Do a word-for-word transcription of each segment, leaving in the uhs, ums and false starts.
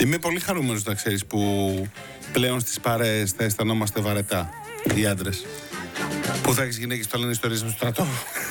Είμαι πολύ χαρούμενος, να ξέρεις, που πλέον στις παρέες θα αισθανόμαστε βαρετά οι άντρες. Που θα έχεις γυναίκες που θα λένε ιστορίες στο στρατό.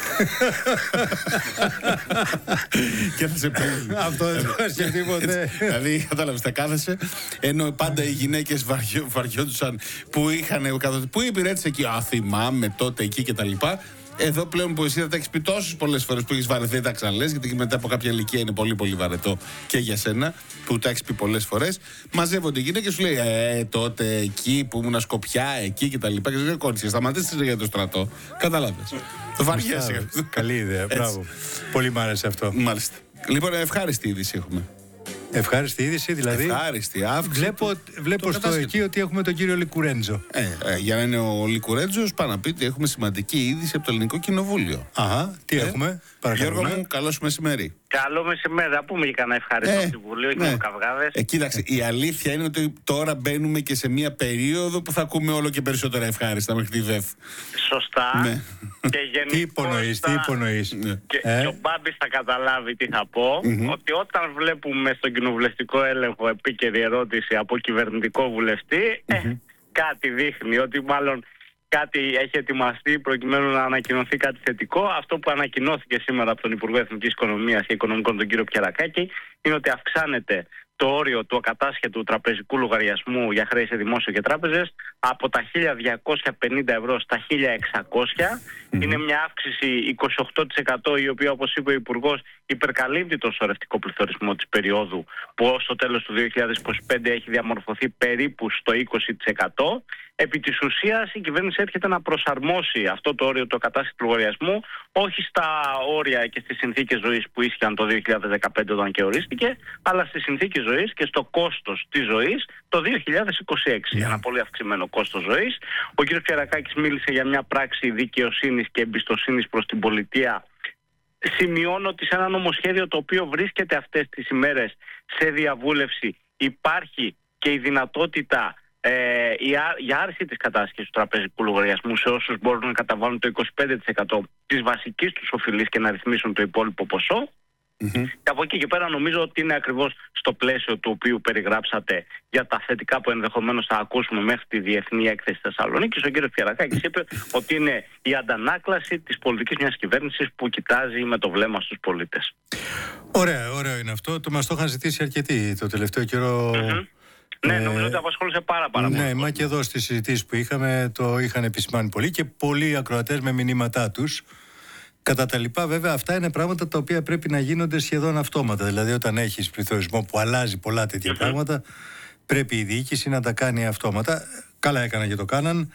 Και θα σε παίρνουν. Αυτό δεν το έχει σκεφτεί ποτέ. Δηλαδή, κατάλαβες, θα κάθεσαι, ενώ πάντα οι γυναίκες βαριόντουσαν που είχαν. Πού υπηρέτησε εκεί, α, θυμάμαι τότε εκεί κτλ. Εδώ πλέον που εσύ θα τα έχεις πει τόσες πολλές φορές που έχεις βαρεθεί, δεν τα ξαναλές, γιατί μετά από κάποια ηλικία είναι πολύ πολύ βαρετό και για σένα που τα έχεις πει πολλές φορές. Μαζεύονται οι γυναίκες και σου λέει, Ε, τότε εκεί που ήμουν Σκοπιά, εκεί κτλ. Και σου λέει, κότσια, σταματήστε για το στρατό. Κατάλαβες. Το βαριέσαι. Καλή ιδέα, μπράβο. Πολύ μ' άρεσε αυτό. Μάλιστα. Λοιπόν, ευχάριστη είδηση έχουμε. Ευχάριστη είδηση, δηλαδή. Ευχάριστη αύξηση. Βλέπω, βλέπω στο εκεί ότι έχουμε τον κύριο Λικουρέντζο. Ε, ε, για να είναι ο Λικουρέντζος, πάνω να πείτε, έχουμε σημαντική είδηση από το Ελληνικό Κοινοβούλιο. Αχα, τι ε, έχουμε, παρακαλούμε. Γιώργο μου, καλό σου μεσημέρι. Καλό μεσημέρι, θα πούμε και κανένα ευχαριστώ ε, Συμβουλίο και ναι. Καυγάδες. Ε, κοίταξε, η αλήθεια είναι ότι τώρα μπαίνουμε και σε μια περίοδο που θα ακούμε όλο και περισσότερα ευχάριστα μέχρι τη ΔΕΦ. Σωστά. Ναι. Και τι υπονοείς, τι υπονοείς. Ναι. Και, ε? και ο Μπάμπης θα καταλάβει τι θα πω. Mm-hmm. Ότι όταν βλέπουμε στον κοινοβουλευτικό έλεγχο επίκαιρη ερώτηση από κυβερνητικό βουλευτή, mm-hmm. ε, κάτι δείχνει ότι μάλλον κάτι έχει ετοιμαστεί προκειμένου να ανακοινωθεί κάτι θετικό. Αυτό που ανακοινώθηκε σήμερα από τον Υπουργό Εθνικής Οικονομίας και Οικονομικών, τον κύριο Πιερακάκη, είναι ότι αυξάνεται το όριο του ακατάσχετου τραπεζικού λογαριασμού για χρέη σε δημόσιο και τράπεζες από τα χίλια διακόσια πενήντα ευρώ στα χίλια εξακόσια. Mm-hmm. Είναι μια αύξηση είκοσι οκτώ τοις εκατό, η οποία, όπως είπε ο Υπουργός, υπερκαλύπτει τον σωρευτικό πληθωρισμό της περίοδου, που ως το τέλος του δύο χιλιάδες είκοσι πέντε έχει διαμορφωθεί περίπου στο είκοσι τοις εκατό. Επί της ουσίας, η κυβέρνηση έρχεται να προσαρμόσει αυτό το όριο του ακατάσχετου λογαριασμού όχι στα όρια και στις συνθήκες ζωής που ίσχυαν το δύο χιλιάδες δεκαπέντε όταν και ορίστηκε, αλλά στις συνθήκες ζωής και στο κόστος της ζωής το δύο χιλιάδες είκοσι έξι. Yeah. Ένα πολύ αυξημένο κόστος ζωής. Ο κ. Πιερακάκης μίλησε για μια πράξη δικαιοσύνης και εμπιστοσύνης προς την πολιτεία. Σημειώνω ότι σε ένα νομοσχέδιο το οποίο βρίσκεται αυτές τις ημέρες σε διαβούλευση υπάρχει και η δυνατότητα Ε, για άρση της κατάσχεσης του τραπεζικού λογαριασμού σε όσους μπορούν να καταβάλουν το είκοσι πέντε τοις εκατό της βασικής τους οφειλής και να ρυθμίσουν το υπόλοιπο ποσό. Mm-hmm. Και από εκεί και πέρα νομίζω ότι είναι ακριβώς στο πλαίσιο του οποίου περιγράψατε για τα θετικά που ενδεχομένως θα ακούσουμε μέχρι τη Διεθνή Έκθεση Θεσσαλονίκης. Ο κ. Πιερακάκης είπε ότι είναι η αντανάκλαση της πολιτικής μιας κυβέρνησης που κοιτάζει με το βλέμμα στους πολίτες. Ωραία, ωραίο είναι αυτό. Το μας το είχαν ζητήσει αρκετοί το τελευταίο καιρό. Mm-hmm. Ναι, νομίζω ότι απασχόλησε πάρα πάρα πολύ. Ναι, μα και εδώ στις συζητήσεις που είχαμε το είχαν επισημάνει πολύ και πολλοί ακροατές με μηνύματά τους. Κατά τα λοιπά, βέβαια, αυτά είναι πράγματα τα οποία πρέπει να γίνονται σχεδόν αυτόματα. Δηλαδή, όταν έχεις πληθωρισμό που αλλάζει πολλά τέτοια mm-hmm. πράγματα, πρέπει η διοίκηση να τα κάνει αυτόματα. Καλά έκανα και το κάναν.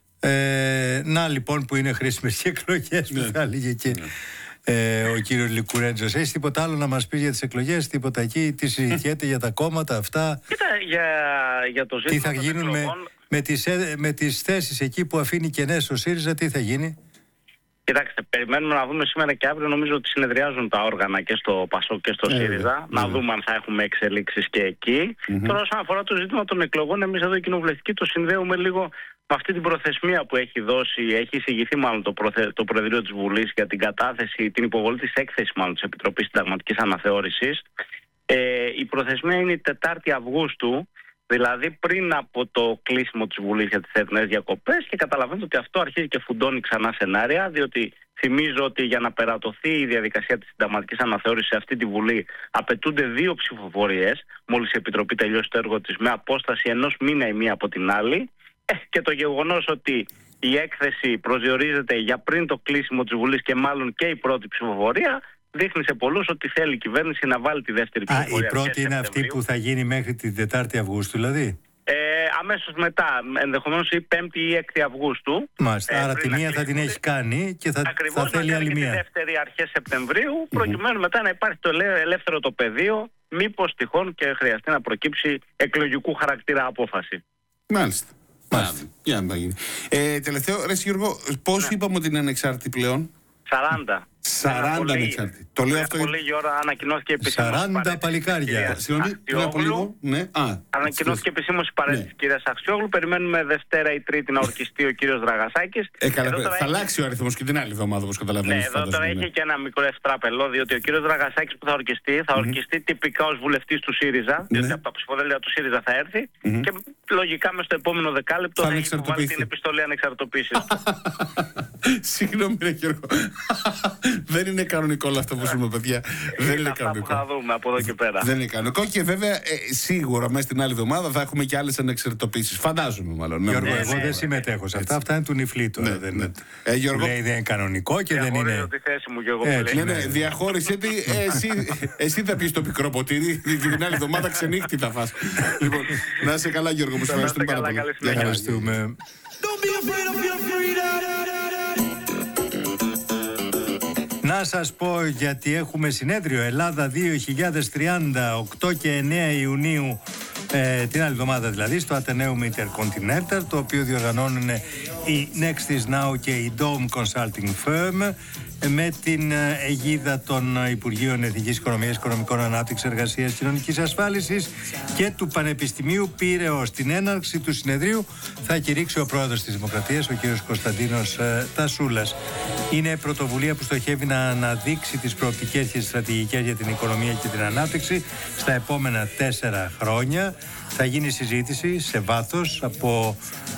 Ε, να λοιπόν που είναι χρήσιμες και εκλογές, που θα έλεγε και ε, ο κύριος Λικουρέντζος. Έχεις τίποτα άλλο να μας πεις για τις εκλογές, τίποτα εκεί, τι συζητιέται για τα κόμματα αυτά? Κοίτα, για, για το ζήτημα τι θα γίνουν με, με, τις, με τις θέσεις εκεί που αφήνει κενές ο ΣΥΡΙΖΑ, τι θα γίνει? Κοιτάξτε, περιμένουμε να δούμε σήμερα και αύριο. Νομίζω ότι συνεδριάζουν τα όργανα και στο ΠΑΣΟΚ και στο ε, ΣΥΡΙΖΑ. Ε, να ε. δούμε αν θα έχουμε εξελίξεις και εκεί. Mm-hmm. Τώρα, όσον αφορά το ζήτημα των εκλογών, εμείς εδώ οι κοινοβουλευτικοί το συνδέουμε λίγο με αυτή την προθεσμία που έχει δώσει, έχει εισηγηθεί μάλλον το, προθε, το Προεδρείο της Βουλής για την κατάθεση, την υποβολή της έκθεσης μάλλον της Επιτροπής Συνταγματικής Αναθεώρησης. Ε, η προθεσμία είναι η τετάρτη Αυγούστου. Δηλαδή πριν από το κλείσιμο της Βουλής για τις θερινές διακοπές, και καταλαβαίνετε ότι αυτό αρχίζει και φουντώνει ξανά σενάρια, διότι θυμίζω ότι για να περατωθεί η διαδικασία της συνταγματικής αναθεώρησης σε αυτή τη Βουλή απαιτούνται δύο ψηφοφορίες, μόλις η Επιτροπή τελειώσει το έργο της, με απόσταση ενός μήνα η μία από την άλλη. Ε, και το γεγονός ότι η έκθεση προσδιορίζεται για πριν το κλείσιμο της Βουλής και μάλλον και η πρώτη ψηφοφορία, δείχνει σε πολλούς ότι θέλει η κυβέρνηση να βάλει τη δεύτερη ψηφοφορία. Α, η πρώτη είναι αυτή που θα γίνει μέχρι την τετάρτη Αυγούστου, δηλαδή. Ε, αμέσως μετά, ενδεχομένως η πέμπτη ή έκτη Αυγούστου. Μάλιστα, ε, άρα τη μία θα την έχει κάνει και θα, θα θέλει άλλη μία. Τη δεύτερη αρχές Σεπτεμβρίου, προκειμένου mm-hmm. μετά να υπάρχει το ελεύθερο το πεδίο, μήπως τυχόν και χρειαστεί να προκύψει εκλογικού χαρακτήρα απόφαση. Μάλιστα. Μάλιστα. Για να γίνει. Ε, τελευταίο, ρε Γιώργο, πώς ναι. είπαμε ότι είναι ανεξάρτητη πλέον? σαράντα. σαράντα ανεξάρτητοι. Το λέω αυτό. Πολύ ώρα ανακοινώθηκε επισήμως. σαράντα παλικάρια. Συγγνώμη, πριν από λίγο. Ναι. Ανακοινώθηκε επισήμως η παρέτηση της κυρίας Αξιόγλου. Περιμένουμε Δευτέρα ή Τρίτη να ορκιστεί ο κύριος Δραγασάκης. Ε, καλά, θα έχει... αλλάξει ο αριθμός και την άλλη εβδομάδα, όπως καταλαβαίνεις. Ναι, εδώ τώρα έχει και ένα μικρό ευτράπελο, διότι ο κύριος Δραγασάκης που θα ορκιστεί, θα ορκιστεί mm-hmm. τυπικά ως βουλευτής του ΣΥΡΙΖΑ, mm-hmm. διότι από τα ψηφοδέλτια του ΣΥΡΙΖΑ θα έρθει mm-hmm. και λογικά μες στο επόμενο δεκάλεπτο θα, θα έχει υποβάλει την επιστολή ανεξαρτοποίησης. Συγγνώμη, ρε Γιώργο. Δεν είναι κανονικό όλο αυτό που ζούμε, παιδιά. Δεν είναι κανονικό. Θα δούμε από εδώ και πέρα. Δεν είναι κανονικό και βέβαια ε, σίγουρα μέσα στην άλλη εβδομάδα θα έχουμε και άλλες ανεξαρτητοποίησεις. Φαντάζομαι μάλλον. Γιώργο, ναι, εγώ ναι, δεν συμμετέχω σε αυτά. Αυτά είναι του νυφλή τώρα. Ναι, δεν, ναι. Ε, Γιώργο... λέει δεν είναι κανονικό και δεν είναι. Τη θέση μου, Γιώργο, ε, ναι, ναι, διαχώρισε τη. Ε, εσύ, εσύ θα πεις το πικρό ποτήρι και την άλλη εβδομάδα ξενύχτη θα φας. Λοιπόν, να είσαι καλά, Γιώργο, που σου ευχαριστούμε πάρα πολύ. Ευχαριστούμε. Να σας πω, γιατί έχουμε συνέδριο Ελλάδα δύο χιλιάδες τριάντα, οκτώ και εννέα Ιουνίου, ε, την άλλη εβδομάδα δηλαδή, στο Atheneum Intercontinental, το οποίο διοργανώνουν η Next is Now και η Dome Consulting Firm, με την αιγίδα των Υπουργείων Εθνικής Οικονομίας, Οικονομικών Ανάπτυξης, Εργασίας, Κοινωνικής Ασφάλισης και του Πανεπιστημίου Πειραιώς. Στην έναρξη του συνεδρίου θα κηρύξει ο πρόεδρος της Δημοκρατίας, ο κ. Κωνσταντίνος ε, Τασούλας. Είναι πρωτοβουλία που στοχεύει να αναδείξει τις προοπτικές και τις στρατηγικές για την οικονομία και την ανάπτυξη στα επόμενα τέσσερα χρόνια. Θα γίνει συζήτηση σε βάθος από,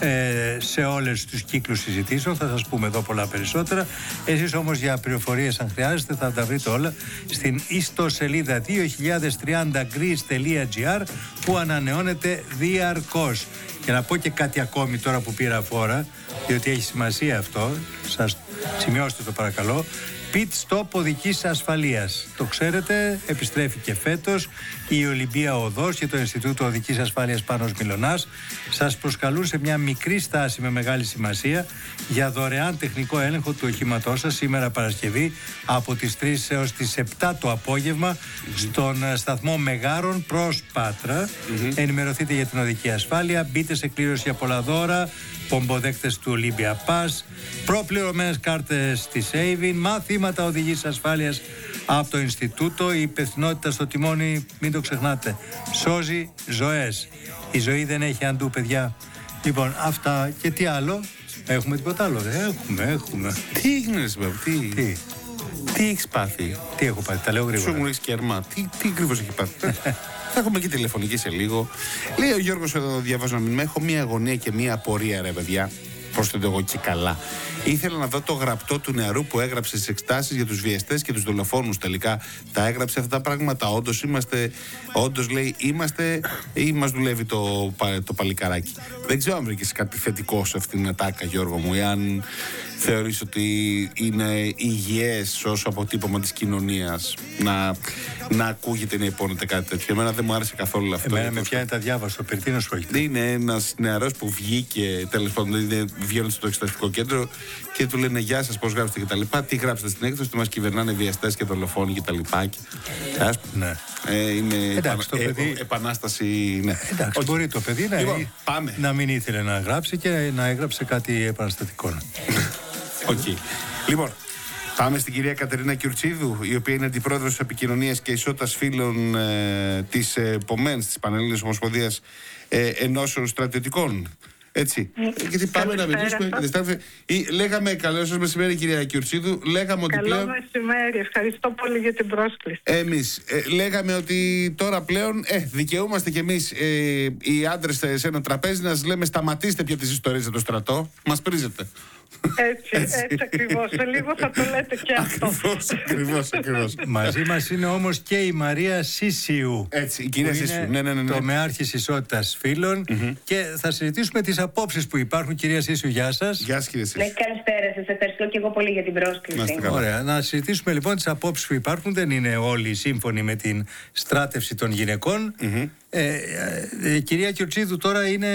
ε, σε όλες τους κύκλους συζητήσεων. Θα σας πούμε εδώ πολλά περισσότερα. Εσείς όμως για πληροφορίες, αν χρειάζεται, θα τα βρείτε όλα στην ιστοσελίδα δύο χιλιάδες τριάντα greece τελεία gr που ανανεώνεται διαρκώς. Και να πω και κάτι ακόμη τώρα που πήρα φόρα, διότι έχει σημασία αυτό. Σας σημειώστε το παρακαλώ. Pit Stop οδικής ασφαλείας. Το ξέρετε, επιστρέφει και φέτος η Ολυμπία Οδός και το Ινστιτούτο Οδικής Ασφάλειας Πάνος Μιλωνάς. Σας προσκαλούν σε μια μικρή στάση με μεγάλη σημασία για δωρεάν τεχνικό έλεγχο του οχήματός σας σήμερα Παρασκευή από τις τρεις έως τις επτά το απόγευμα mm-hmm. στον σταθμό Μεγάρων προς Πάτρα. Mm-hmm. Ενημερωθείτε για την οδική ασφάλεια, μπείτε σε κλήρωση για πολλά δώρα, πομποδέκτες του Olympia Pass, προπληρωμένες κάρτες της Avin, μαθήματα οδηγής ασφάλειας από το Ινστιτούτο. Η υπευθυνότητα στο τιμόνι, μην το ξεχνάτε, σώζει ζωές. Η ζωή δεν έχει αντού, παιδιά. Λοιπόν, αυτά και τι άλλο. Έχουμε τίποτα άλλο? Έχουμε, έχουμε. Τι έγινε, τι, τι, τι έχεις πάθει? Τι έχω πάθει, τα λέω γρήγορα. Σου μου έχεις κέρμα. Τι, τι ακριβώς έχει πάθει? Θα έχουμε και τηλεφωνική σε λίγο. Λέει ο Γιώργος εδώ, διαβάζω να μην έχω μία αγωνία και μία απορία, ρε παιδιά. Προσθέτω εγώ και καλά. Ήθελα να δω το γραπτό του νεαρού που έγραψε στις εξτάσεις για τους βιαστές και τους δολοφόνους. Τελικά τα έγραψε αυτά τα πράγματα. Όντως είμαστε, όντως λέει, είμαστε ή μας δουλεύει το, το παλικαράκι. Δεν ξέρω αν βρήκες κάτι θετικό σε αυτήν την ατάκα, Γιώργο μου, εάν θεωρείς ότι είναι υγιές ως αποτύπωμα της κοινωνίας να, να ακούγεται, να υπόνεται κάτι τέτοιο. Εμένα δεν μου άρεσε καθόλου αυτό. Εμένα με πιάνει τα διάβαστα, περί τίνος πρόκειται. Είναι ένας νεαρός που βγήκε, τέλος πάντων, βγαίνουν στο εξεταστικό κέντρο και του λένε γεια σας, πώς γράψετε και τα λοιπά. Τι γράψετε στην έκδοση, ότι μας κυβερνάνε βιαστές και δολοφόνοι και τα λοιπά. Ναι. Ε, είναι εντάξει, το επα... παιδί... ε, επανάσταση. Ναι. Εντάξει, okay. Μπορεί το παιδί να, λοιπόν, πάμε. να μην ήθελε να γράψει και να έγραψε κάτι επαναστατικό. Οκ. Okay. Λοιπόν, πάμε στην κυρία Κατερίνα Κιουρτσίδου, η οποία είναι αντιπρόεδρος επικοινωνίας και ισότητας φύλων ε, της ε, ΠΟΜΕΝ, της Πανελλήνιας Ομοσπονδίας ε, Ενώσεων Στρατιωτικών. Έτσι. Mm. Γιατί πάμε να μιλήσουμε. Λέγαμε, καλό σας μεσημέρι, κυρία Κιουρτσίδου. Λέγαμε ότι καλό πλέον... μεσημέρι. Ευχαριστώ πολύ για την πρόσκληση. Εμείς ε, λέγαμε ότι τώρα πλέον ε, δικαιούμαστε κι εμείς ε, οι άντρες σε ένα τραπέζι να σας λέμε σταματήστε πια τις ιστορίες για το στρατό. Μας πρίζετε. Έτσι, έτσι, έτσι ακριβώς. Σε λίγο θα το λέτε και αυτό. Ακριβώς, ακριβώς, ακριβώς. Μαζί μας είναι όμως και η Μαρία Σίσιου. Έτσι, η κυρία Σίσιου. Ναι, ναι, ναι, ναι. Τομεάρχης ισότητας φύλων. Mm-hmm. Και θα συζητήσουμε τις απόψεις που υπάρχουν. Κυρία Σίσιου, γεια σας. Γεια σας, κυρία Σίσιου. Ναι, καλησπέρα σας. Ευχαριστώ και εγώ πολύ για την πρόσκληση. Ωραία. Να συζητήσουμε λοιπόν τις απόψεις που υπάρχουν. Δεν είναι όλοι σύμφωνοι με την στράτευση των γυναικών. Mm-hmm. Ε, ε, κυρία Κιουρτσίδου, τώρα είναι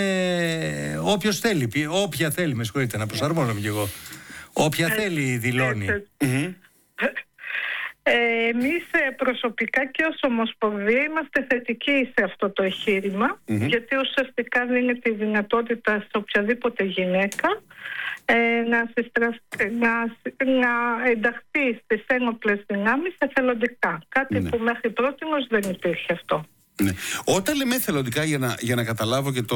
όποιος θέλει, όποια θέλει, με συγχωρείτε, να προσαρμόνομαι κι εγώ. Όποια θέλει δηλώνει. Mm-hmm. Ε, εμείς ε, προσωπικά και ως Ομοσπονδία είμαστε θετικοί σε αυτό το εγχείρημα, mm-hmm. γιατί ουσιαστικά δίνει τη δυνατότητα σε οποιαδήποτε γυναίκα ε, να, συστρα... να... να ενταχθεί στις ένοπλες δυνάμεις εθελοντικά. Κάτι mm-hmm. που μέχρι πρότινος δεν υπήρχε αυτό. Ναι. Όταν λέμε εθελοντικά, για να, για να καταλάβω και το,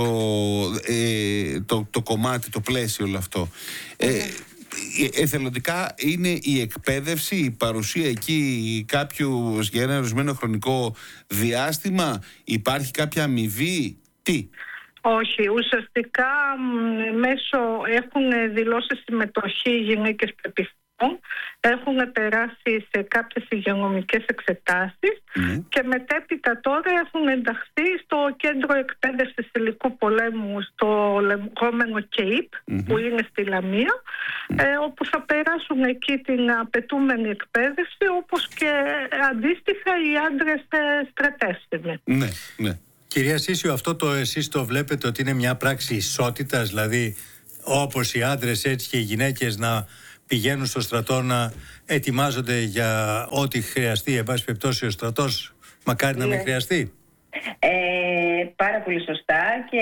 ε, το, το κομμάτι, το πλαίσιο όλο αυτό, ε, εθελοντικά είναι η εκπαίδευση, η παρουσία εκεί κάποιου για ένα ορισμένο χρονικό διάστημα, υπάρχει κάποια αμοιβή, τι? Όχι, ουσιαστικά μέσω έχουν δηλώσει συμμετοχή γυναίκες πεπιθών, έχουν περάσει σε κάποιες υγειονομικές εξετάσεις mm. και μετέπειτα τώρα έχουν ενταχθεί στο κέντρο εκπαίδευσης υλικού πολέμου, στο λεγόμενο ΚΕΙΠ mm-hmm. που είναι στη Λαμία, mm. ε, όπου θα περάσουν εκεί την απαιτούμενη εκπαίδευση, όπως και αντίστοιχα οι άντρες ε, στρατεύσιμοι. Ναι, ναι. Κυρία Σίσιο, αυτό το εσείς το βλέπετε ότι είναι μια πράξη ισότητας, δηλαδή όπως οι άντρες έτσι και οι γυναίκες να πηγαίνουν στο στρατό, να ετοιμάζονται για ό,τι χρειαστεί, εν πάση περιπτώσει ο στρατός, μακάρι να μην χρειαστεί? Ε, πάρα πολύ σωστά, και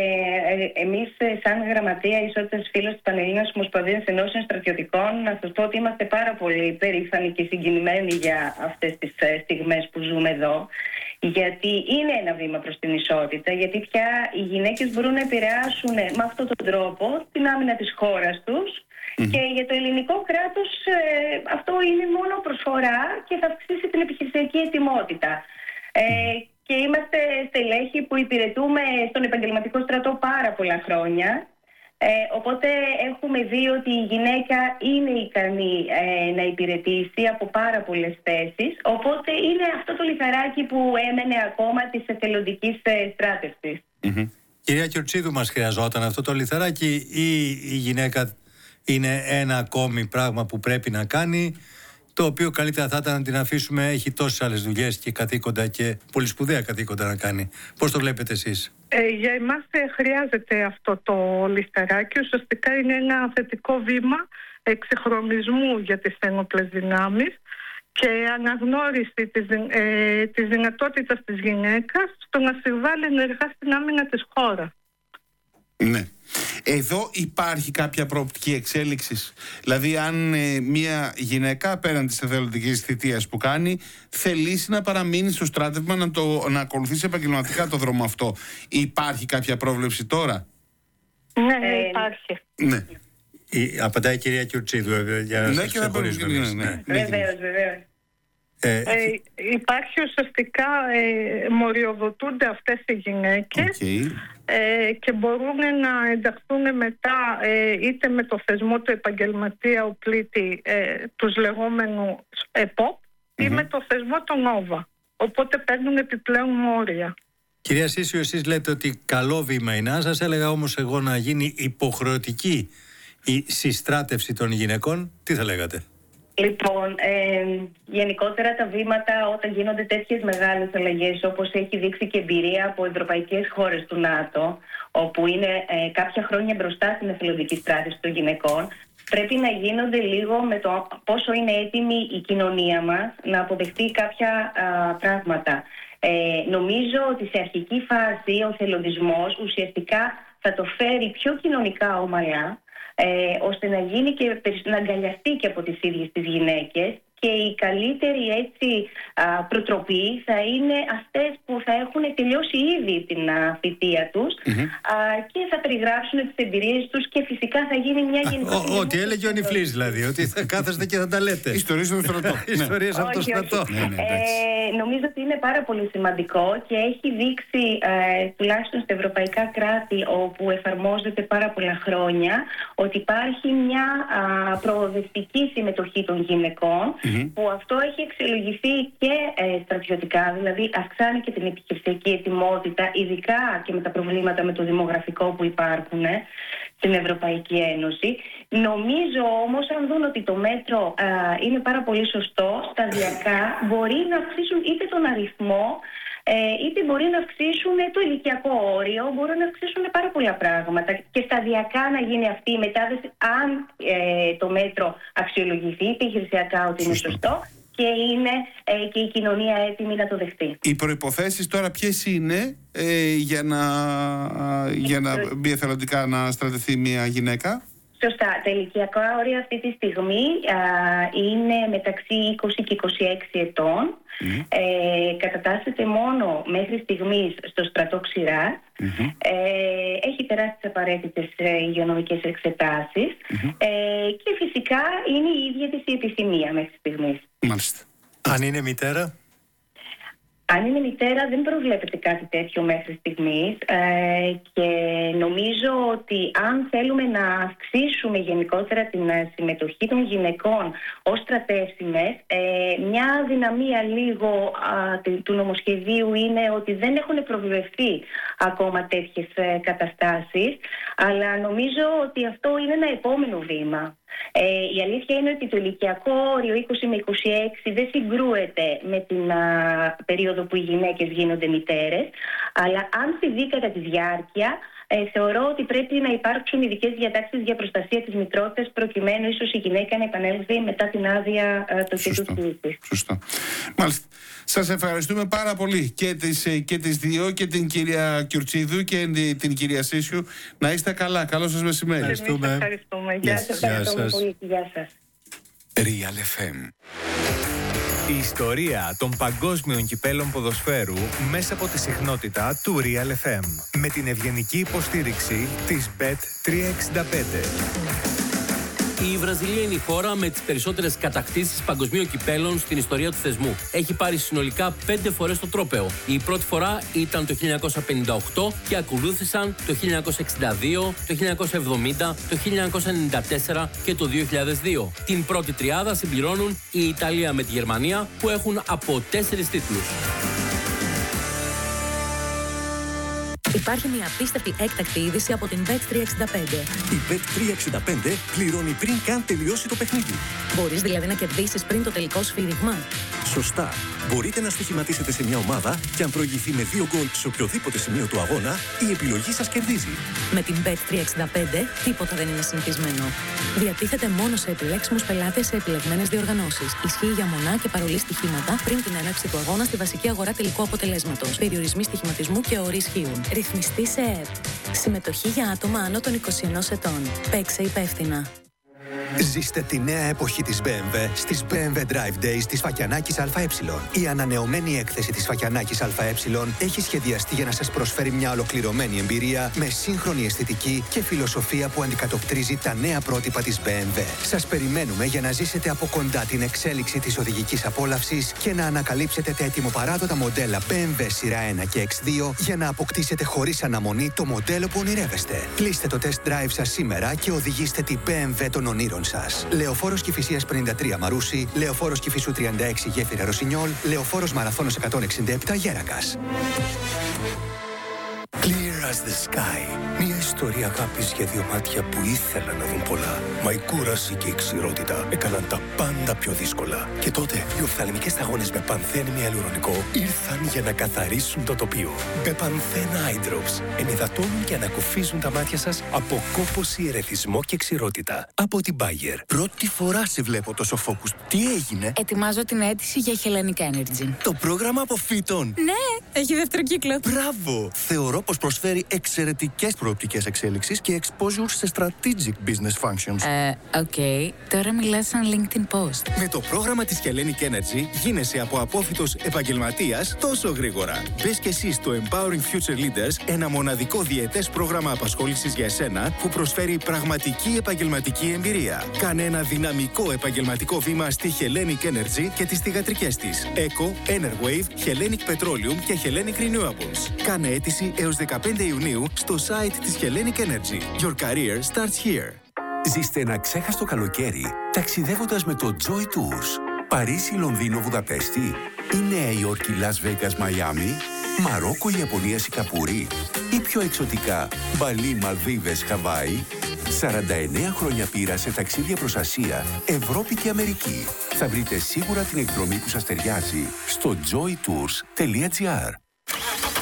ε, εμείς σαν Γραμματεία Ισότητας Φύλων της Πανελλήνιας Ομοσπονδίας Ενώσεων Στρατιωτικών, να σας πω ότι είμαστε πάρα πολύ περήφανοι και συγκινημένοι για αυτές τις στιγμές που ζούμε εδώ, γιατί είναι ένα βήμα προς την ισότητα, γιατί πια οι γυναίκες μπορούν να επηρεάσουν με αυτόν τον τρόπο την άμυνα της χώρας τους. Mm-hmm. Και για το ελληνικό κράτος ε, αυτό είναι μόνο προσφορά και θα αυξήσει την επιχειρησιακή ετοιμότητα. Ε, και είμαστε στελέχοι που υπηρετούμε στον επαγγελματικό στρατό πάρα πολλά χρόνια. Ε, οπότε έχουμε δει ότι η γυναίκα είναι ικανή ε, να υπηρετήσει από πάρα πολλές θέσεις. Οπότε είναι αυτό το λιθαράκι που έμενε ακόμα της εθελοντικής ε, στράτευσης. Mm-hmm. Κυρία Κιουρτσίδου, μας χρειαζόταν αυτό το λιθαράκι ή η γυναίκα είναι ένα ακόμη πράγμα που πρέπει να κάνει, το οποίο καλύτερα θα ήταν να την αφήσουμε, έχει τόσες άλλες δουλειές και καθήκοντα και πολύ σπουδαία καθήκοντα να κάνει? Πώς το βλέπετε εσείς? Ε, για εμάς ε, χρειάζεται αυτό το λιθαράκι. Ουσιαστικά είναι ένα θετικό βήμα εξυγχρονισμού για τις ένοπλες δυνάμεις και αναγνώριση της, ε, της δυνατότητας της γυναίκας στο να συμβάλλει ενεργά στην άμυνα της χώρας. Ναι. Εδώ υπάρχει κάποια προοπτική εξέλιξης? Δηλαδή, αν ε, μια γυναίκα πέραν της εθελοντικής θητείας που κάνει θελήσει να παραμείνει στο στράτευμα, να, το, να ακολουθήσει επαγγελματικά το δρόμο αυτό, υπάρχει κάποια πρόβλεψη τώρα? Ναι, ναι, υπάρχει. Ναι. Η, απαντάει η κυρία Κιουρτσίδου, για να ναι, σας ξεχωρίσουμε. Ναι, ναι, ναι. Βεβαίως, βεβαίως. Ε, ε, υπάρχει ουσιαστικά, ε, μοριοδοτούνται αυτές οι γυναίκες okay. ε, και μπορούν να ενταχθούν μετά ε, είτε με το θεσμό του επαγγελματία ο πλήτη, ε, τους λεγόμενους ΕΠΟΠ, mm-hmm. ή με το θεσμό των ΟΒΑ. Οπότε παίρνουν επιπλέον μόρια. Κυρία Σίσιο, εσείς λέτε ότι καλό βήμα είναι. Αν σας έλεγα όμως εγώ να γίνει υποχρεωτική η συστράτευση των γυναικών, τι θα λέγατε? Λοιπόν, ε, γενικότερα τα βήματα όταν γίνονται τέτοιες μεγάλες αλλαγές, όπως έχει δείξει και εμπειρία από ευρωπαϊκές χώρες του ΝΑΤΟ, όπου είναι ε, κάποια χρόνια μπροστά στην εθελοντική στράτευση των γυναικών, πρέπει να γίνονται λίγο με το πόσο είναι έτοιμη η κοινωνία μας να αποδεχτεί κάποια α, πράγματα. Ε, νομίζω ότι σε αρχική φάση ο εθελοντισμός ουσιαστικά θα το φέρει πιο κοινωνικά ομαλά, Ε, ώστε να γίνει και να αγκαλιαστεί και από τις ίδιες τις γυναίκες, και η καλύτερη έτσι α, προτροπή θα είναι αυτές που θα έχουν τελειώσει ήδη την α, θητεία τους mm-hmm. α, και θα περιγράψουν τις εμπειρίες τους, και φυσικά θα γίνει μια γενική... Ό,τι έλεγε ο Νιφλής, δηλαδή, ότι θα κάθεστε και θα τα λέτε. Ιστορίες από το στρατό. Ιστορίες από το στρατό. Νομίζω ότι είναι πάρα πολύ σημαντικό και έχει δείξει ε, τουλάχιστον στα ευρωπαϊκά κράτη όπου εφαρμόζεται πάρα πολλά χρόνια ότι υπάρχει μια α, προοδευτική συμμετοχή των γυναικών mm-hmm. που αυτό έχει αξιολογηθεί και ε, στρατιωτικά, δηλαδή αυξάνει και την επιχειρησιακή ετοιμότητα, ειδικά και με τα προβλήματα με το δημογραφικό που υπάρχουν ε, στην Ευρωπαϊκή Ένωση. Νομίζω όμως, αν δουν ότι το μέτρο α, είναι πάρα πολύ σωστό, σταδιακά μπορεί να αυξήσουν είτε τον αριθμό, ε, είτε μπορεί να αυξήσουν το ηλικιακό όριο, μπορούν να αυξήσουν πάρα πολλά πράγματα και σταδιακά να γίνει αυτή η μετάδοση, αν ε, το μέτρο αξιολογηθεί επιχειρησιακά ότι είναι σωστό, και είναι ε, και η κοινωνία έτοιμη να το δεχτεί. Οι προϋποθέσεις τώρα ποιες είναι ε, για να, για να μπει εθελοντικά να στρατευτεί μια γυναίκα? Σωστά. Τα ηλικιακά όρια αυτή τη στιγμή α, είναι μεταξύ είκοσι και είκοσι έξι ετών. Mm. Ε, κατατάσσεται μόνο μέχρι στιγμής στο στρατό Ξηράς. Mm-hmm. Ε, έχει περάσει τις απαραίτητες υγειονομικές εξετάσεις. Mm-hmm. ε, και φυσικά είναι η ίδια της η επιθυμία μέχρι στιγμής. Μάλιστα. Αν είναι μητέρα? Αν είναι μητέρα δεν προβλέπεται κάτι τέτοιο μέχρι στιγμής ε, και νομίζω ότι αν θέλουμε να αυξήσουμε γενικότερα την συμμετοχή των γυναικών ως στρατεύσιμες, ε, μια αδυναμία λίγο α, του νομοσχεδίου είναι ότι δεν έχουν προβλεφθεί ακόμα τέτοιες ε, καταστάσεις, αλλά νομίζω ότι αυτό είναι ένα επόμενο βήμα. Ε, η αλήθεια είναι ότι το ηλικιακό όριο είκοσι με είκοσι έξι δεν συγκρούεται με την α, περίοδο που οι γυναίκες γίνονται μητέρες, αλλά αν συμβεί κατά τη διάρκεια, ε, θεωρώ ότι πρέπει να υπάρξουν ειδικές διατάξεις για προστασία της μητρότητας, προκειμένου ίσως η γυναίκα να επανέλθει μετά την άδεια του τίτλου της. Σωστό. Μάλιστα. Σας ευχαριστούμε πάρα πολύ και τις, και τις δύο, και την κυρία Κιουρτσίδου και την κυρία Σίσιου. Να είστε καλά. Καλό σας μεσημέρι. Ευχαριστούμε. Ευχαριστούμε. Γεια σας. Ευχαριστούμε πολύ. Γεια σας. Real εφ εμ. Η ιστορία των παγκόσμιων κυπέλων ποδοσφαίρου μέσα από τη συχνότητα του Real εφ εμ. Με την ευγενική υποστήριξη της μπετ τριακόσια εξήντα πέντε. Η Βραζιλία είναι η χώρα με τις περισσότερες κατακτήσεις παγκοσμίων κυπέλων στην ιστορία του θεσμού. Έχει πάρει συνολικά πέντε φορές το τρόπαιο. Η πρώτη φορά ήταν το χίλια εννιακόσια πενήντα οκτώ και ακολούθησαν το χίλια εννιακόσια εξήντα δύο, το χίλια εννιακόσια εβδομήντα, το χίλια εννιακόσια ενενήντα τέσσερα και το δύο χιλιάδες δύο. Την πρώτη τριάδα συμπληρώνουν η Ιταλία με τη Γερμανία, που έχουν από τέσσερις τίτλους. Υπάρχει μια απίστευτη έκτακτη είδηση από την μπετ τριακόσια εξήντα πέντε. Η μπετ τριακόσια εξήντα πέντε πληρώνει πριν καν τελειώσει το παιχνίδι. Μπορείς δηλαδή να κερδίσεις πριν το τελικό σφύριγμα. Σωστά. Μπορείτε να στοιχηματίσετε σε μια ομάδα και αν προηγηθεί με δύο γκολ σε οποιοδήποτε σημείο του αγώνα, η επιλογή σας κερδίζει. Με την μπετ τριακόσια εξήντα πέντε τίποτα δεν είναι συνηθισμένο. Διατίθεται μόνο σε επιλέξιμους πελάτες σε επιλεγμένες διοργανώσεις. Ισχύει για μονά και παρολί στοιχήματα πριν την έναρξη του αγώνα στη βασική αγορά τελικού αποτελέσματος. Περιορισμοί στοιχηματισμού και όροι ισχύουν. Ρυθμιστή σε ΕΕΠ. Συμμετοχή για άτομα άνω των είκοσι ενός ετών. Παίξε υπεύθυνα. Ζήστε τη νέα εποχή της μπι εμ ντάμπλιου στις μπι εμ ντάμπλιου Drive Days της Φακιανάκης ΑΕ. Η ανανεωμένη έκθεση της Φακιανάκης ΑΕ έχει σχεδιαστεί για να σας προσφέρει μια ολοκληρωμένη εμπειρία με σύγχρονη αισθητική και φιλοσοφία που αντικατοπτρίζει τα νέα πρότυπα της μπι εμ ντάμπλιου. Σας περιμένουμε για να ζήσετε από κοντά την εξέλιξη της οδηγικής απόλαυσης και να ανακαλύψετε τα ετοιμοπαράδοτα μοντέλα μπι εμ ντάμπλιου σειρά ένα και εξ δύο για να αποκτήσετε χωρίς αναμονή το μοντέλο που ονειρεύεστε. Κλείστε το test drive σας σήμερα και οδηγήστε την μπι εμ ντάμπλιου των ονείρων σας. Λεωφόρος Κηφισίας πενήντα τρία Μαρούσι, Λεωφόρος Κηφισού τριάντα έξι Γέφυρα Ρωσινιόλ, Λεωφόρος Μαραθώνος εκατόν εξήντα επτά Γέρακας. Clear as the sky. Μια ιστορία αγάπης για δύο μάτια που ήθελαν να δουν πολλά. Μα η κούραση και η ξηρότητα έκαναν τα πάντα πιο δύσκολα. Και τότε οι οφθαλμικές σταγόνες με πανθένη ιαλουρονικό ήρθαν για να καθαρίσουν το τοπίο. Με πανθένα eye drops ενυδατώνουν και ανακουφίζουν τα μάτια σας από κόπωση, ερεθισμό και ξηρότητα. Από την Bayer. Πρώτη φορά σε βλέπω τόσο focus. Τι έγινε? Ετοιμάζω την αίτηση για Hellenic Energy. Το πρόγραμμα αποφύτων. Ναι, έχει δεύτερο κύκλο. Μπράβο! Θεωρώ πως προσφέρει εξαιρετικές προοπτικές εξέλιξης και exposure σε strategic business functions. Ε, οκ. Okay. Τώρα μιλάς σαν LinkedIn post. Με το πρόγραμμα της Hellenic Energy γίνεσαι από απόφοιτος επαγγελματίας τόσο γρήγορα. Μπες και εσύ στο Empowering Future Leaders, ένα μοναδικό διετές πρόγραμμα απασχόλησης για εσένα που προσφέρει πραγματική επαγγελματική εμπειρία. Κάνε ένα δυναμικό επαγγελματικό βήμα στη Hellenic Energy και τις θυγατρικές της Eco, Enerwave, Hellenic Petroleum και Hellenic Renewables. Κάνε αίτηση έως δεκαπέντε Ιουνίου στο site της Hellenic Energy. Your career starts here. Ζήστε ένα ξέχαστο καλοκαίρι ταξιδεύοντας με το Joy Tours. Παρίσι, Λονδίνο, Βουδαπέστη ή Νέα Υόρκη, Las Vegas, Μαϊάμι, Μαρόκο, Ιαπωνία, Σιγκαπούρη ή πιο εξωτικά Μπαλί, Μαλδίβες, Χαβάη. σαράντα εννέα χρόνια πείρα σε ταξίδια προς Ασία, Ευρώπη και Αμερική. Θα βρείτε σίγουρα την εκδρομή που σας ταιριάζει στο joy tours τελεία gr.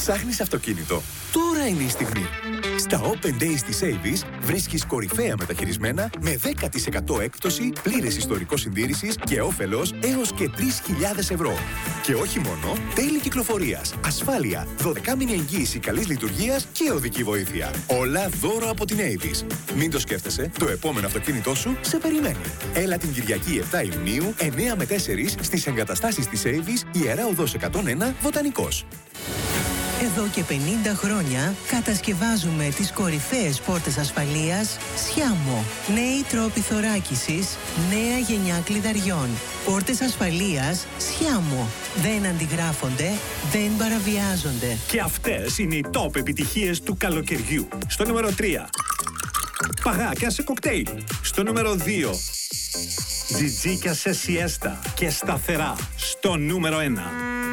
Ψάχνεις αυτοκίνητο? Τώρα είναι η στιγμή. Στα Open Days της Avis βρίσκεις κορυφαία μεταχειρισμένα με δέκα τοις εκατό έκπτωση, πλήρες ιστορικό συντήρησης και όφελος έως και τρεις χιλιάδες ευρώ. Και όχι μόνο, τέλη κυκλοφορίας, ασφάλεια, δωδεκάμηνη εγγύηση καλής λειτουργίας και οδική βοήθεια. Όλα δώρο από την Avis. Μην το σκέφτεσαι, το επόμενο αυτοκίνητό σου σε περιμένει. Έλα την Κυριακή επτά Ιουνίου, εννιά με τέσσερα στις εγκαταστάσεις της Avis, Ιερά Οδός εκατόν ένα, Βοτανικός. Εδώ και πενήντα χρόνια κατασκευάζουμε τις κορυφαίες πόρτες ασφαλείας Σιάμο. Νέοι τρόποι θωράκισης, νέα γενιά κλειδαριών. Πόρτες ασφαλείας Σιάμο. Δεν αντιγράφονται, δεν παραβιάζονται. Και αυτές είναι οι top επιτυχίες του καλοκαιριού. Στο νούμερο τρία. Παγάκια σε κοκτέιλ. Στο νούμερο δύο. Τζιτζίκια σε σιέστα και σταθερά. Στο νούμερο ένα.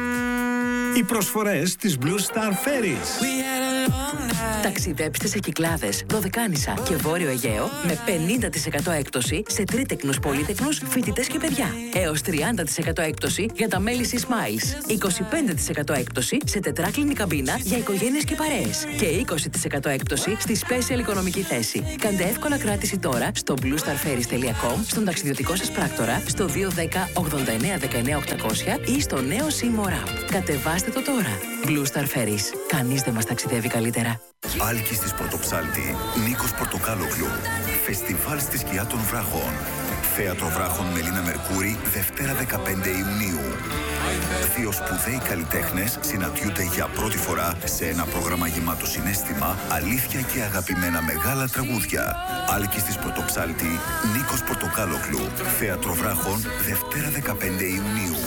Οι προσφορές της Blue Star Ferries. Ταξιδέψτε σε Κυκλάδες, Δωδεκάνησα και Βόρειο Αιγαίο με πενήντα τοις εκατό έκπτωση σε τρίτεκνους, πολύτεκνους, φοιτητές και παιδιά. Έως τριάντα τοις εκατό έκπτωση για τα μέλη της Smiles. είκοσι πέντε τοις εκατό έκπτωση σε τετράκλινη καμπίνα για οικογένειες και παρέες. Και είκοσι τοις εκατό έκπτωση στη Special οικονομική θέση. Κάντε εύκολα κράτηση τώρα στο blue star ferries τελεία com, στον ταξιδιωτικό σας πράκτορα, στο δύο ένα μηδέν ογδόντα εννέα δεκαεννέα οκτακόσια ή στο νέο SIM App. Κατεβάστε το τώρα. Blue Star Ferries. Κανείς δεν μας ταξιδεύει καλύτερα. Άλκης της Πρωτοψάλτη, Νίκος Πορτοκάλογλου. Φεστιβάλ στη σκιά των βράχων. Θέατρο Βράχων Μελίνα Μερκούρη, Δευτέρα δεκαπέντε Ιουνίου. Δύο σπουδαίοι καλλιτέχνες συναντιούνται για πρώτη φορά σε ένα πρόγραμμα γεμάτο συναίσθημα, αλήθεια και αγαπημένα μεγάλα τραγούδια. Άλκης της Πρωτοψάλτη, Νίκος Πορτοκάλογλου. Θέατρο Βράχων, Δευτέρα δεκαπέντε Ιουνίου.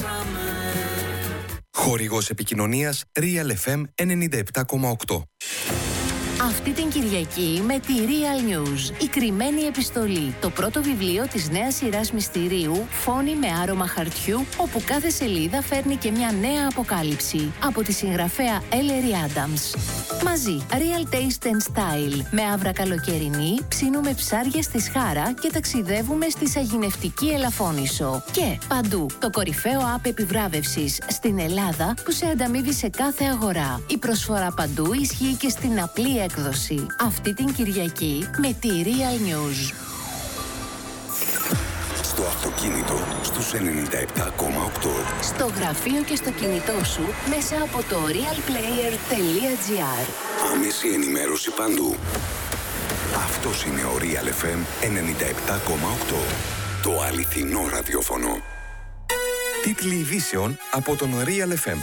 Χορηγός επικοινωνίας Real εφ εμ ενενήντα επτά κόμμα οκτώ. Αυτή την Κυριακή με τη Real News. Η κρυμμένη επιστολή. Το πρώτο βιβλίο της νέας σειράς μυστηρίου, φόνοι με άρωμα χαρτιού, όπου κάθε σελίδα φέρνει και μια νέα αποκάλυψη. Από τη συγγραφέα Ellery Adams. Μαζί, Real Taste and Style. Με άβρα καλοκαιρινή, ψήνουμε ψάρια στη Σχάρα και ταξιδεύουμε στη Σαγηνευτική Ελαφώνησο. Και παντού, το κορυφαίο app επιβράβευσης στην Ελλάδα που σε ανταμείβει σε κάθε αγορά. Η προσφορά παντού ισχύει και στην απλή έκδοση. Αυτή την Κυριακή με τη Real News. Στο αυτοκίνητο στους ενενήντα επτά κόμμα οκτώ. Στο γραφείο και στο κινητό σου μέσα από το real player τελεία gr. Άμεση ενημέρωση παντού. Αυτός είναι ο Real εφ εμ ενενήντα επτά κόμμα οκτώ. Το αληθινό ραδιόφωνο. Τίτλοι ειδήσεων από τον Real εφ εμ.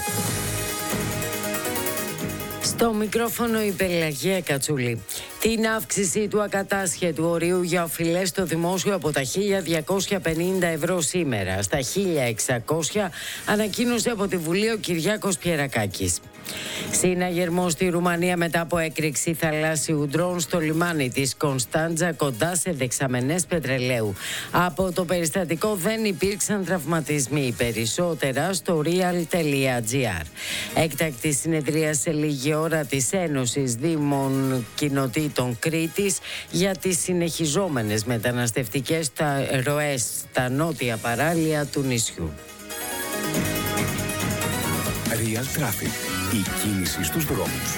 Στο μικρόφωνο η Πελαγία Κατσούλη. Την αύξηση του ακατάσχετου ορίου για οφειλές στο δημόσιο από τα χίλια διακόσια πενήντα ευρώ σήμερα στα χίλια εξακόσια ανακοίνωσε από τη Βουλή ο Κυριάκος Πιερακάκης. Συναγερμό στη Ρουμανία μετά από έκρηξη θαλάσσιου ντρόουν στο λιμάνι της Κωνσταντζα κοντά σε δεξαμενές πετρελαίου. Από το περιστατικό δεν υπήρξαν τραυματισμοί. Περισσότερα στο real τελεία gr. Έκτακτη συνεδρία σε λίγη ώρα της Ένωσης Δήμων Κοινοτήτων Κρήτης για τις συνεχιζόμενες μεταναστευτικές ροές στα νότια παράλια του νησιού. Real Traffic. Η κίνηση στους δρόμους.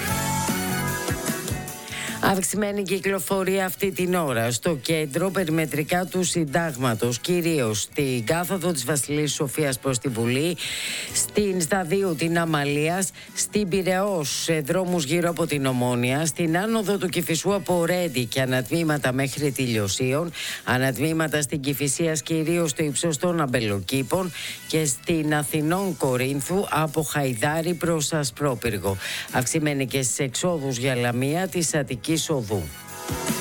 Αυξημένη κυκλοφορία αυτή την ώρα στο κέντρο περιμετρικά του Συντάγματος, κυρίως στην κάθοδο της Βασιλής Σοφίας προς τη Βουλή, στην σταδίου την Αμαλίας, στην Πειραιώς σε δρόμους γύρω από την Ομόνια, στην άνοδο του Κηφισού από Ρέντι και ανατμήματα μέχρι τη Λιωσίων, ανατμήματα στην Κηφισίας κυρίως στο ύψος των Αμπελοκήπων και στην Αθηνών Κορίνθου από Χαϊδάρι προς Ασπρόπυργο. Αυξημένη και στις εξόδους για Λαμία της Αττικής Οδού.